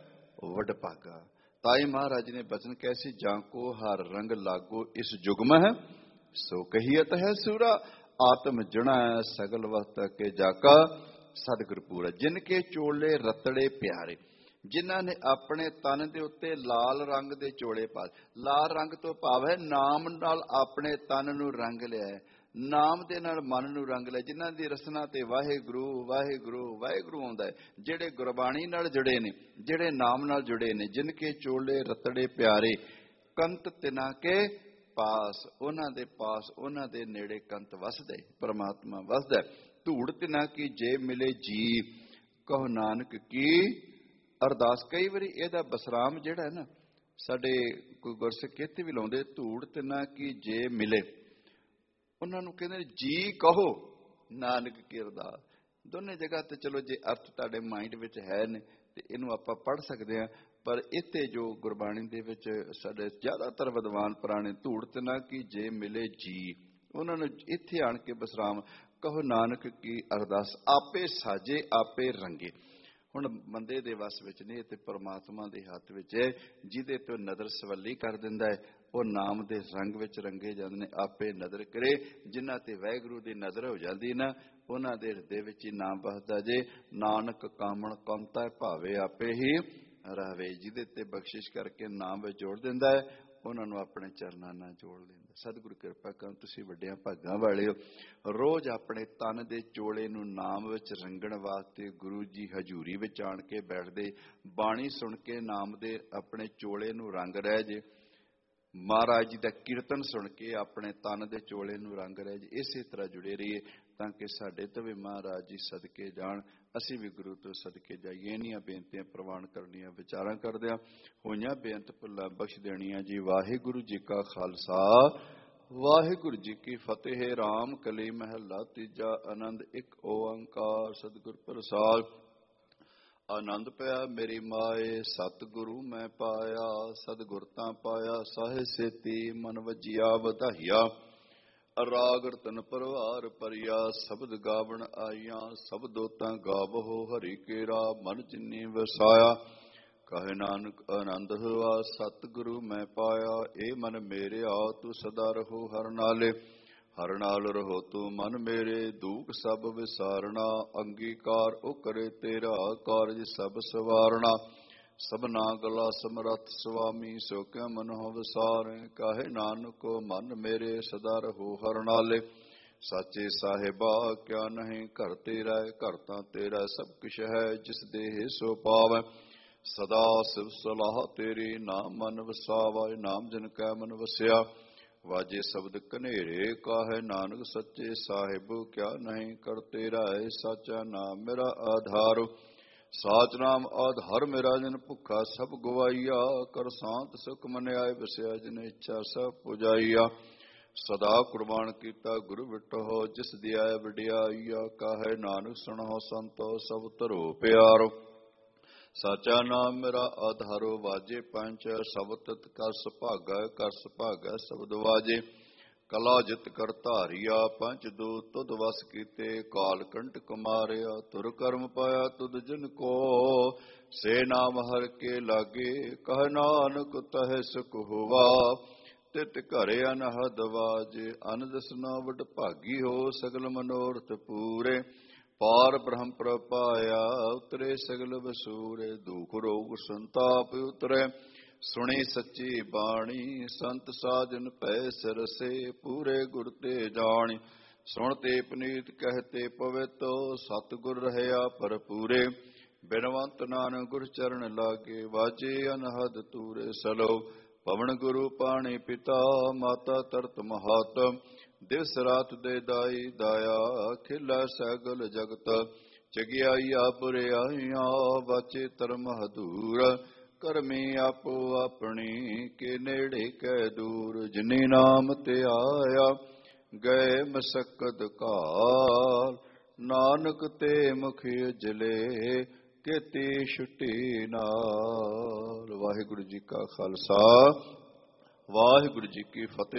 Speaker 1: ਵਡ ਭਾਗਾ। ਤਾਂ ਹੀ ਮਹਾਰਾਜ ਜੀ ਨੇ ਬਚਨ ਕਿਹਾ ਸੀ, ਜਾਂ ਕੋ ਹਰ ਰੰਗ ਲਾਗੋ ਇਸ ਜੁਗ ਮਹਿ ਸੋ ਕਹੀਅਤ ਹੈ ਸੂਰਾ। ਆਤਮ ਜੁਣਾ ਸਗਲ ਵਸਤ ਕੇ ਜਾਕਾ ਸਤਿਗੁਰ ਪੂਰਾ। ਜਿਨ ਕੇ ਚੋਲੇ ਰਤੜੇ ਪਿਆਰੇ, ਜਿਨ੍ਹਾਂ ਨੇ ਆਪਣੇ ਤਨ ਦੇ ਉੱਤੇ ਲਾਲ ਰੰਗ ਦੇ ਚੋਲੇ ਪਾ। ਲਾਲ ਰੰਗ ਤੋਂ ਭਾਵ ਹੈ ਨਾਮ ਨਾਲ ਆਪਣੇ ਤਨ ਨੂੰ ਰੰਗ ਲਿਆ, ਨਾਮ ਦੇ ਨਾਲ ਮਨ ਨੂੰ ਰੰਗ ਲਿਆ। ਜਿਨ੍ਹਾਂ ਦੀ ਰਸਨਾ ਤੇ ਵਾਹਿਗੁਰੂ ਵਾਹਿਗੁਰੂ ਵਾਹਿਗੁਰੂ ਆਉਂਦਾ ਹੈ, ਜਿਹੜੇ ਗੁਰਬਾਣੀ ਨਾਲ ਜੁੜੇ ਨੇ, ਜਿਹੜੇ ਨਾਮ ਨਾਲ ਜੁੜੇ ਨੇ। ਜਿਨ ਕੇ ਚੋਲੇ ਰਤੜੇ ਪਿਆਰੇ ਕੰਤ ਤਿਨਾ ਕੇ ਪਾਸ, ਉਹਨਾਂ ਦੇ ਪਾਸ, ਉਹਨਾਂ ਦੇ ਨੇੜੇ ਕੰਤ ਵਸਦਾ, ਪਰਮਾਤਮਾ ਵਸਦਾ। ਧੂੜ ਤਿਨਾ ਕੀ ਜੇ ਮਿਲੇ ਜੀ, ਕਹੋ ਨਾਨਕ ਕੀ ਅਰਦਾਸ। ਕਈ ਵਾਰੀ ਇਹਦਾ ਬਸਰਾਮ ਜਿਹੜਾ ਹੈ ਨਾ, ਸਾਡੇ ਕੋਈ ਗੁਰਸਿੱਖ ਇੱਥੇ ਵੀ ਲਾਉਂਦੇ, ਧੂੜ ਤਿਨਾ ਕੀ ਜੇ ਮਿਲੇ, ਉਹਨਾਂ ਨੂੰ ਕਹਿੰਦੇ ਜੀ ਕਹੋ ਨਾਨਕ ਕੀ ਅਰਦਾਸ। ਦੋਨੇ ਜਗ੍ਹਾ ਤੇ ਚਲੋ ਜੇ ਅਰਥ ਤੁਹਾਡੇ ਮਾਈਂਡ ਵਿੱਚ ਹੈ ਨੇ ਤੇ ਇਹਨੂੰ ਆਪਾਂ ਪੜ੍ਹ ਸਕਦੇ ਹਾਂ, ਪਰ ਇੱਥੇ ਜੋ ਗੁਰਬਾਣੀ ਦੇ ਵਿੱਚ ਸਾਡੇ ਜ਼ਿਆਦਾਤਰ ਵਿਦਵਾਨ ਪੁਰਾਣੇ, ਧੂੜ ਤਿਨਾ ਕੀ ਜੇ ਮਿਲੇ ਜੀ, ਉਹਨਾਂ ਨੂੰ ਇੱਥੇ ਆਣ ਕੇ ਬਸਰਾਮ, ਕਹੋ ਨਾਨਕ ਕੀ ਅਰਦਾਸ ਆਪੇ ਸਾਜੇ ਆਪੇ ਰੰਗੇ। ਹੁਣ ਬੰਦੇ ਦੇ ਵੱਸ ਵਿੱਚ ਨਹੀਂ, ਤੇ ਪਰਮਾਤਮਾ ਦੇ ਹੱਥ ਵਿੱਚ ਹੈ। ਜਿਹਦੇ ਤੋਂ ਨਜ਼ਰ ਸਵੱਲੀ ਕਰ ਦਿੰਦਾ ਹੈ, ਉਹ ਨਾਮ ਦੇ ਰੰਗ ਵਿੱਚ ਰੰਗੇ ਜਾਂਦੇ ਨੇ। ਆਪੇ ਨਜ਼ਰ ਕਰੇ, ਜਿਨ੍ਹਾਂ ਤੇ ਵਾਹਿਗੁਰੂ ਦੀ ਨਜ਼ਰ ਹੋ ਜਾਂਦੀ ਨਾ, ਉਹਨਾਂ ਦੇ ਹਿਰਦੇ ਵਿੱਚ ਹੀ ਨਾਮ ਵਸਦਾ ਜੇ। ਨਾਨਕ ਕਾਮਣ ਕੰਤਾ ਭਾਵੇ ਆਪੇ ਹੀ ਰਹਾਵੇ। ਜਿਹਦੇ ਤੇ ਬਖਸ਼ਿਸ਼ ਕਰਕੇ ਨਾਮ ਵਿੱਚ ਜੋੜ ਦਿੰਦਾ ਹੈ, ਉਹਨਾਂ ਨੂੰ ਆਪਣੇ ਚਰਨਾਂ ਨਾਲ ਜੋੜ ਲੈਂਦਾ। ਸਤਿਗੁਰੂ ਕਿਰਪਾ ਕਰਨ, ਤੁਸੀਂ ਵੱਡਿਆਂ ਭਾਗਾਂ ਵਾਲੇ ਹੋ। ਰੋਜ਼ ਆਪਣੇ ਤਨ ਦੇ ਚੋਲੇ ਨੂੰ ਨਾਮ ਵਿੱਚ ਰੰਗਣ ਵਾਸਤੇ ਗੁਰੂ ਜੀ ਹਜ਼ੂਰੀ ਵਿੱਚ ਆਣ ਕੇ ਬੈਠਦੇ, ਬਾਣੀ ਸੁਣ ਕੇ ਨਾਮ ਦੇ ਆਪਣੇ ਚੋਲੇ ਨੂੰ ਰੰਗ ਰਹਿ ਜੇ। ਮਹਾਰਾਜ ਜੀ ਦਾ ਕੀਰਤਨ ਸੁਣ ਕੇ ਆਪਣੇ ਤਨ ਦੇ ਚੋਲੇ ਨੂੰ ਰੰਗ ਰਹਿ ਜੇ। ਇਸੇ ਤਰ੍ਹਾਂ ਜੁੜੇ ਰਹੀਏ ਤਾਂ ਕਿ ਸਾਡੇ ਤੋਂ ਵੀ ਮਹਾਰਾਜ ਜੀ ਸਦਕੇ ਜਾਣ, ਅਸੀਂ ਵੀ ਗੁਰੂ ਤੋਂ ਸਦਕੇ ਜਾਈਏ। ਇੰਨੀਆਂ ਬੇਨਤੀਆਂ ਪ੍ਰਵਾਨ ਕਰਨੀਆਂ, ਵਿਚਾਰਾਂ ਕਰਦਿਆਂ ਹੋਈਆਂ ਬੇਨਤ ਭੁੱਲਾਂ ਬਖਸ਼ ਦੇਣੀਆਂ ਜੀ। ਵਾਹਿਗੁਰੂ ਜੀ ਕਾ ਖਾਲਸਾ, ਵਾਹਿਗੁਰੂ ਜੀ ਕੀ ਫਤਿਹ। ਰਾਮ ਕਲੀ ਮਹੱਲਾ ਤੀਜਾ। ਆਨੰਦ ਇੱਕ ਓੰਕਾਰ ਸਤਿਗੁਰ ਪ੍ਰਸਾਦਿ। ਆਨੰਦ ਪਿਆ ਮੇਰੀ ਮਾਏ, ਸਤਿਗੁਰੂ ਮੈਂ ਪਾਇਆ। ਸਤਿਗੁਰ ਤਾਂ ਪਾਇਆ ਸਾਹਿ ਸੇਤੀ, ਮਨ ਵਜਿਆ ਵਧਾਈਆ। ਰਾਗ ਰਤਨ ਪਰਵਾਰ ਪਰਿਆ, ਸ਼ਬਦ ਗਾਵਣ ਆਈਆਂ। ਸ਼ਬਦੋ ਤਾਂ ਗਾਵਹੋ ਹਰਿ ਕੇਰਾ, ਮਨ ਜਿਨੀ ਵਸਾਇਆ। ਕਹੇ ਨਾਨਕ ਆਨੰਦ ਹੋਆ, ਸਤਿਗੁਰੂ ਮੈਂ ਪਾਇਆ। ਇਹ ਮਨ ਮੇਰਿਆ ਤੂੰ ਸਦਾ ਰਹੋ ਹਰਿ ਨਾਲੇ। ਹਰਿ ਨਾਲ ਰਹੋ ਤੂੰ ਮਨ ਮੇਰੇ, ਦੂਖ ਸਭ ਵਿਸਾਰਣਾ। ਅੰਗੀਕਾਰ ਉਹ ਕਰੇ ਤੇਰਾ, ਕਾਰਜ ਸਭ ਸਵਾਰਣਾ। ਸਭਨਾ ਗਲਾ ਸਮਰੱਥ ਸੁਆਮੀ, ਸੋ ਕਿਉ ਮਨੋ ਵਿਸਾਰੈ। ਕਾਹੇ ਨਾਨਕ ਮਨ ਮੇਰੇ, ਸਦਾ ਰਹੋ ਹਰਿ ਨਾਲੇ। ਸਾਚੇ ਸਾਹਿਬਾ ਕਿਆ ਨਹੀਂ ਘਰ ਤੇਰਾ, ਘਰ ਤਾਂ ਤੇਰਾ ਸਭ ਕੁਛ ਹੈ। ਜਿਸ ਦੇਹ ਸੋ ਪਾਵੈ, ਸਦਾ ਸਿਵ ਸਲਾਹ ਤੇਰੀ। ਨਾਮ ਮਨ ਵਸਾਵਾ, ਨਾਮ ਜਿਨ ਕੈ ਮਨ ਵਸਿਆ। ਵਾਜੇ ਸ਼ਬਦ ਕਨੇਰੇ, ਕਾਹੇ ਨਾਨਕ ਸੱਚੇ ਸਾਹਿਬ ਕਿਆ ਨਹੀਂ ਕਰ ਤੇਰਾ। ਸਾਚਾ ਨਾਮ ਮੇਰਾ ਆਧਾਰ, ਸਾਚ ਨਾਮ ਆਧਾਰ ਮੇਰਾ। ਜਿਨ ਭੁੱਖਾ ਸਭ ਗਵਾਈਆ, ਕਰ ਸਾਂਤ ਸੁਖ ਮਨ ਆਏ ਵਸਿਆ। ਜਿਨ ਇੱਛਾ ਸਭ ਪੁਜਾਈਆ, ਸਦਾ ਕੁਰਬਾਨ ਕੀਤਾ ਗੁਰੂ ਵਿਟੋ। ਜਿਸ ਦਿਆ ਵਡਿਆਈਆ, ਕਾਹੇ ਨਾਨਕ ਸੁਣੋ ਸੰਤੋ ਸਭ ਧਰੋ ਪਿਆਰੋ। ਸਾਚਾ ਨਾਮ ਮੇਰਾ ਆਧਾਰੋ, ਵਾਜੇ ਪੰਚ ਸ਼ਬਦ ਕਰ ਸੁਭਾਗਾ। ਕਰ ਸੁਭਾਗਾ ਸ਼ਬਦ ਵਾਜੇ, ਕਲਾ ਜਿਤ ਕਰ ਧਾਰੀਆ। ਪੰਚ ਦੂਤ ਤੁਧ ਵਸ ਕੀਤੇ, ਕਾਲ ਕੰਟਕ ਮਾਰਿਆ। ਤੁਰ ਕਰਮ ਪਾਇਆ ਤੁਧ ਜਿਨ ਕੋ, ਸੇ ਨਾਮ ਹਰਿ ਕੇ ਲਾਗੇ। ਕਹ ਨਾਨਕ ਤਹਿ ਸੁਖ ਹੋਵਾ, ਤਿਤ ਘਰੇ ਅਨਹਦ ਵਾਜੇ। ਅਨ ਦਸਨਾ ਵਡ ਭਾਗੀ ਹੋ, ਸਗਲ ਮਨੋਰਥ ਪੂਰੇ। ਪਾਰ ਬ੍ਰਹਮ ਪ੍ਰਪਾਇਆ, ਉਤਰੇ ਸਗਲ ਵਸੂਰੇ। ਦੁਖ ਰੋਗ ਸੰਤਾਪ ਉਤਰੇ, ਸੁਣੀ ਸੱਚੀ ਬਾਣੀ। ਸੰਤ ਸਾਜਨ ਪੈ ਸਰਸੇ, ਪੂਰੇ ਗੁਰ ਤੇ ਜਾਣੀ। ਸੁਣ ਤੇ ਪਨੀਤ ਕਹਤੇ ਪਵਿੱਤ, ਸਤਿਗੁਰ ਰਹਿਆ ਭਰਪੂਰੇ। ਬਿਨਵੰਤ ਨਾਨਕ ਗੁਰ ਚਰਨ ਲਾਗੇ, ਵਾਜੇ ਅਨਹਦ ਤੂਰੇ। ਸਲੋ ਪਵਨ ਗੁਰੂ ਪਾਣੀ ਪਿਤਾ, ਮਾਤਾ ਤਰਤ ਮਹਤ। ਦਿਵਸ ਰਾਤ ਦੇ ਦਾਈ ਦਾਇਆ, ਖਿਲਾ ਸਗਲ ਜਗਤ। ਚਗਿਆਈਆ ਬੁਰਿਆਈਆਂ, ਵਾਚੇ ਧਰਮ ਹਦੂਰ। ਕਰਮੀ ਆਪੋ ਆਪਣੀ ਕੇ ਨੇੜੇ ਕੈ ਦੂਰ। ਜਿਨੇ ਨਾਮ ਤੇ ਆਇਆ ਗਏ ਮਸਕਤ ਘਾਲ। ਨਾਨਕ ਤੇ ਮੁਖ ਉਜਲੇ ਕੀਤੀ ਛੁੱਟੀ ਨਾਲ। ਵਾਹਿਗੁਰੂ ਜੀ ਕਾ ਖਾਲਸਾ, ਵਾਹਿਗੁਰੂ ਜੀ ਕੀ ਫਤਿਹ।